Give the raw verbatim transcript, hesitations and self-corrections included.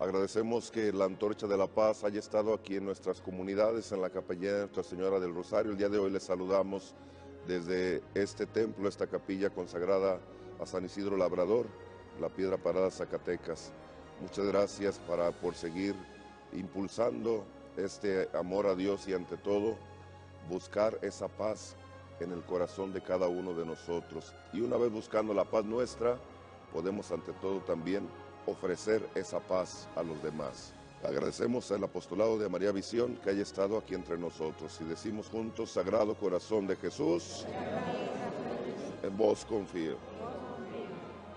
Agradecemos que la Antorcha de la Paz haya estado aquí en nuestras comunidades, en la capilla de Nuestra Señora del Rosario. El día de hoy les saludamos desde este templo, esta capilla consagrada a San Isidro Labrador, la Piedra Parada, Zacatecas. Muchas gracias para, por seguir impulsando este amor a Dios y ante todo buscar esa paz en el corazón de cada uno de nosotros. Y una vez buscando la paz nuestra, podemos ante todo también ofrecer esa paz a los demás. Agradecemos al apostolado de María Visión que haya estado aquí entre nosotros y decimos juntos: Sagrado Corazón de Jesús, en vos confío.